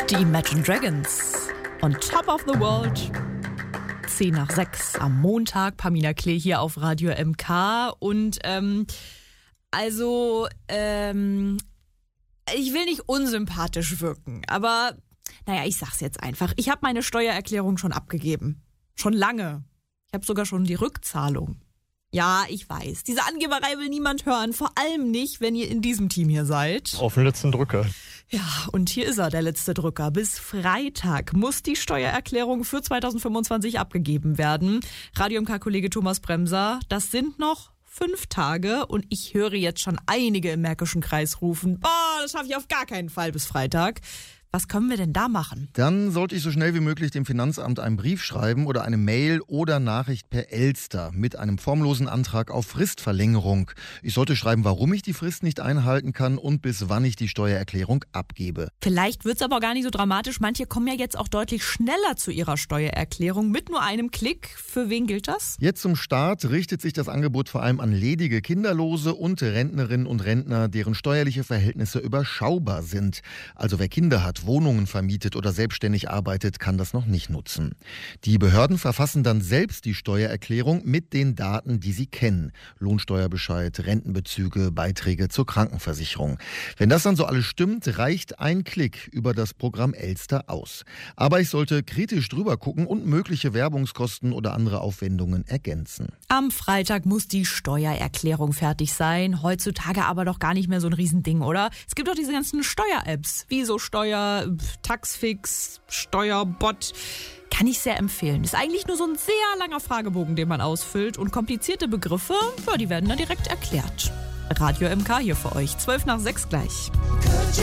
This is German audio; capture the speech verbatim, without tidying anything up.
Die Imagine Dragons on Top of the World. zehn nach sechs am Montag. Pamina Klee hier auf Radio M K. Und ähm, also, ähm, ich will nicht unsympathisch wirken, aber naja, ich sag's jetzt einfach. Ich habe meine Steuererklärung schon abgegeben. Schon lange. Ich habe sogar schon die Rückzahlung. Ja, ich weiß. Diese Angeberei will niemand hören. Vor allem nicht, wenn ihr in diesem Team hier seid. Auf den letzten Drücker. Ja, und hier ist er, der letzte Drücker. Bis Freitag muss die Steuererklärung für zweitausendfünfundzwanzig abgegeben werden. Radio M K-Kollege Thomas Bremser, das sind noch fünf Tage und ich höre jetzt schon einige im Märkischen Kreis rufen, boah, das schaffe ich auf gar keinen Fall bis Freitag. Was können wir denn da machen? Dann sollte ich so schnell wie möglich dem Finanzamt einen Brief schreiben oder eine Mail oder Nachricht per Elster mit einem formlosen Antrag auf Fristverlängerung. Ich sollte schreiben, warum ich die Frist nicht einhalten kann und bis wann ich die Steuererklärung abgebe. Vielleicht wird's aber gar nicht so dramatisch. Manche kommen ja jetzt auch deutlich schneller zu ihrer Steuererklärung mit nur einem Klick. Für wen gilt das? Jetzt zum Start richtet sich das Angebot vor allem an ledige Kinderlose und Rentnerinnen und Rentner, deren steuerliche Verhältnisse überschaubar sind. Also wer Kinder hat, Wohnungen vermietet oder selbstständig arbeitet, kann das noch nicht nutzen. Die Behörden verfassen dann selbst die Steuererklärung mit den Daten, die sie kennen. Lohnsteuerbescheid, Rentenbezüge, Beiträge zur Krankenversicherung. Wenn das dann so alles stimmt, reicht ein Klick über das Programm Elster aus. Aber ich sollte kritisch drüber gucken und mögliche Werbungskosten oder andere Aufwendungen ergänzen. Am Freitag muss die Steuererklärung fertig sein. Heutzutage aber doch gar nicht mehr so ein Riesending, oder? Es gibt doch diese ganzen Steuer-Apps, wie so Steuer Taxfix, Steuerbot. Kann ich sehr empfehlen. Ist eigentlich nur so ein sehr langer Fragebogen, den man ausfüllt. Und komplizierte Begriffe, ja, die werden dann direkt erklärt. Radio M K hier für euch. zwölf nach sechs gleich.